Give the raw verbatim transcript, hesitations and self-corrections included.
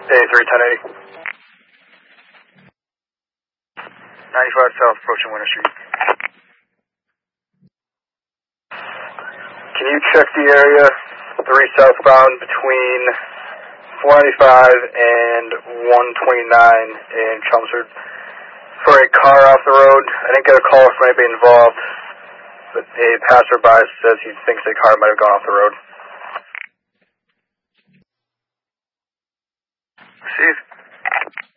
eighty-three, ten eighty. ninety-five south, approaching Winter Street. Can you check the area, three southbound between four ninety-five and one twenty-nine in Chelmsford for a car off the road? I didn't get a call from anybody involved, but a passerby says he thinks a car might have gone off the road. Receive.